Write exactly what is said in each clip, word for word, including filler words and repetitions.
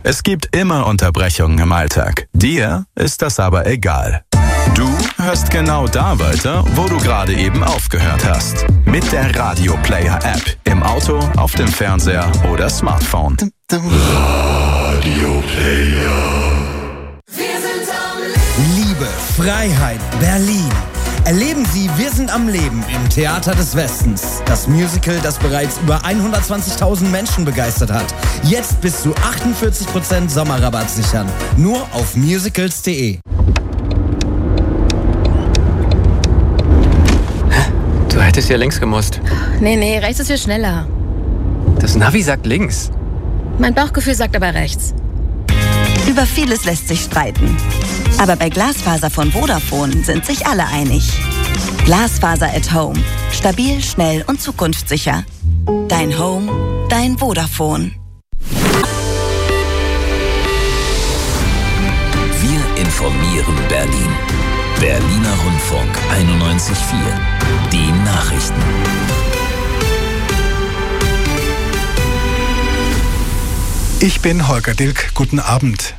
Es gibt immer Unterbrechungen im Alltag. Dir ist das aber egal. Du hörst genau da weiter, wo du gerade eben aufgehört hast. Mit der Radio Player App. Im Auto, auf dem Fernseher oder Smartphone. Radio Player. Liebe, Freiheit, Berlin. Erleben Sie Wir sind am Leben im Theater des Westens. Das Musical, das bereits über hundertzwanzigtausend Menschen begeistert hat. Jetzt bis zu achtundvierzig Prozent Sommerrabatt sichern. Nur auf musicals punkt de. Du hättest ja links gemusst. Nee, nee, rechts ist viel schneller. Das Navi sagt links. Mein Bauchgefühl sagt aber rechts. Über vieles lässt sich streiten. Aber bei Glasfaser von Vodafone sind sich alle einig. Glasfaser at Home. Stabil, schnell und zukunftssicher. Dein Home, dein Vodafone. Wir informieren Berlin. Berliner Rundfunk einundneunzig Komma vier. Die Nachrichten. Ich bin Holger Dilk. Guten Abend.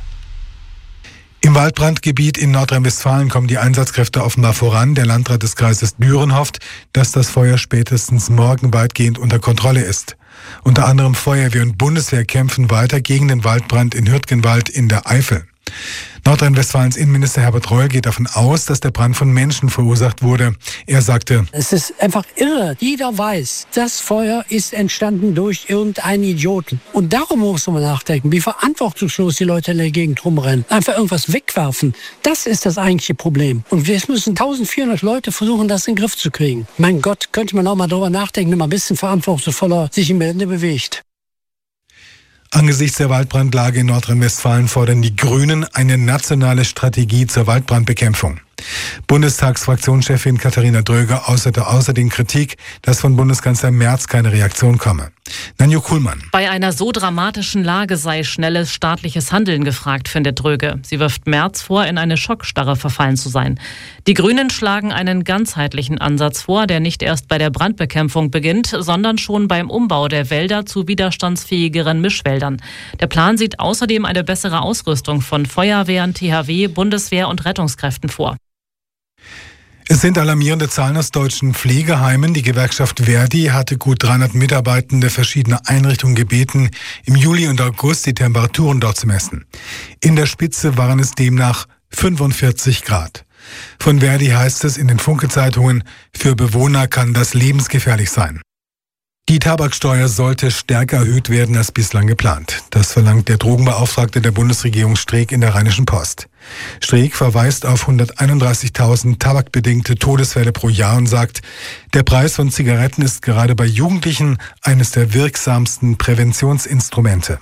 Im Waldbrandgebiet in Nordrhein-Westfalen kommen die Einsatzkräfte offenbar voran. Der Landrat des Kreises Düren hofft, dass das Feuer spätestens morgen weitgehend unter Kontrolle ist. Unter anderem Feuerwehr und Bundeswehr kämpfen weiter gegen den Waldbrand in Hürtgenwald in der Eifel. Nordrhein-Westfalens Innenminister Herbert Reul geht davon aus, dass der Brand von Menschen verursacht wurde. Er sagte: Es ist einfach irre. Jeder weiß, das Feuer ist entstanden durch irgendeinen Idioten. Und darum muss man nachdenken, wie verantwortungslos die Leute in der Gegend rumrennen. Einfach irgendwas wegwerfen. Das ist das eigentliche Problem. Und jetzt müssen eintausendvierhundert Leute versuchen, das in den Griff zu kriegen. Mein Gott, könnte man auch mal darüber nachdenken, wenn man ein bisschen verantwortungsvoller sich im Gelände bewegt. Angesichts der Waldbrandlage in Nordrhein-Westfalen fordern die Grünen eine nationale Strategie zur Waldbrandbekämpfung. Bundestagsfraktionschefin Katharina Dröger äußerte außerdem Kritik, dass von Bundeskanzler Merz keine Reaktion komme. Nanjo Kuhlmann. Bei einer so dramatischen Lage sei schnelles staatliches Handeln gefragt, findet Dröge. Sie wirft Merz vor, in eine Schockstarre verfallen zu sein. Die Grünen schlagen einen ganzheitlichen Ansatz vor, der nicht erst bei der Brandbekämpfung beginnt, sondern schon beim Umbau der Wälder zu widerstandsfähigeren Mischwäldern. Der Plan sieht außerdem eine bessere Ausrüstung von Feuerwehren, T H W, Bundeswehr und Rettungskräften vor. Es sind alarmierende Zahlen aus deutschen Pflegeheimen. Die Gewerkschaft Verdi hatte gut dreihundert Mitarbeitende verschiedener Einrichtungen gebeten, im Juli und August die Temperaturen dort zu messen. In der Spitze waren es demnach fünfundvierzig Grad. Von Verdi heißt es in den Funke-Zeitungen, für Bewohner kann das lebensgefährlich sein. Die Tabaksteuer sollte stärker erhöht werden als bislang geplant. Das verlangt der Drogenbeauftragte der Bundesregierung Streeck in der Rheinischen Post. Streeck verweist auf hunderteinunddreißigtausend tabakbedingte Todesfälle pro Jahr und sagt, der Preis von Zigaretten ist gerade bei Jugendlichen eines der wirksamsten Präventionsinstrumente.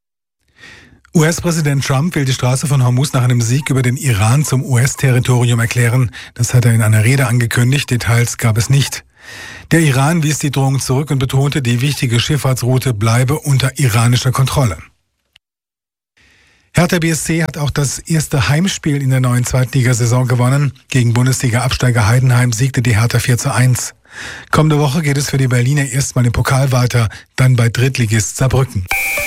U S-Präsident Trump will die Straße von Hormuz nach einem Sieg über den Iran zum U S-Territorium erklären. Das hat er in einer Rede angekündigt. Details gab es nicht. Der Iran wies die Drohung zurück und betonte, die wichtige Schifffahrtsroute bleibe unter iranischer Kontrolle. Hertha B S C hat auch das erste Heimspiel in der neuen Zweitligasaison gewonnen. Gegen Bundesliga-Absteiger Heidenheim siegte die Hertha vier zu eins. Kommende Woche geht es für die Berliner erstmal im Pokal weiter, dann bei Drittligist Saarbrücken.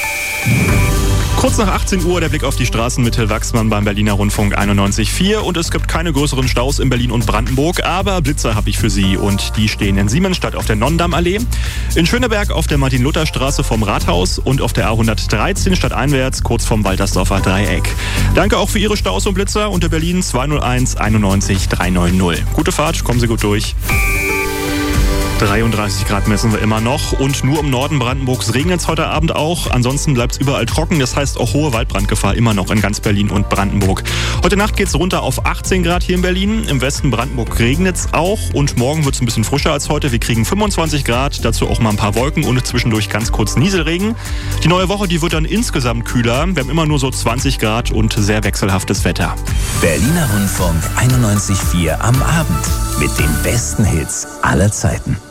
Kurz nach achtzehn Uhr der Blick auf die Straßen mit Till Wachsmann beim Berliner Rundfunk einundneunzig Komma vier. Und es gibt keine größeren Staus in Berlin und Brandenburg, aber Blitzer habe ich für Sie. Und die stehen in Siemensstadt auf der Nonnendammallee, in Schöneberg auf der Martin-Luther-Straße vom Rathaus und auf der A hundertdreizehn stadteinwärts kurz vom Waltersdorfer Dreieck. Danke auch für Ihre Staus und Blitzer unter Berlin zwei null eins einundneunzig dreihundert. Gute Fahrt, kommen Sie gut durch. dreiunddreißig Grad messen wir immer noch und nur im Norden Brandenburgs regnet es heute Abend auch. Ansonsten bleibt es überall trocken, das heißt auch hohe Waldbrandgefahr immer noch in ganz Berlin und Brandenburg. Heute Nacht geht es runter auf achtzehn Grad hier in Berlin. Im Westen Brandenburg regnet es auch und morgen wird es ein bisschen frischer als heute. Wir kriegen fünfundzwanzig Grad, dazu auch mal ein paar Wolken und zwischendurch ganz kurz Nieselregen. Die neue Woche, die wird dann insgesamt kühler. Wir haben immer nur so zwanzig Grad und sehr wechselhaftes Wetter. Berliner Rundfunk einundneunzig Komma vier am Abend mit den besten Hits aller Zeiten.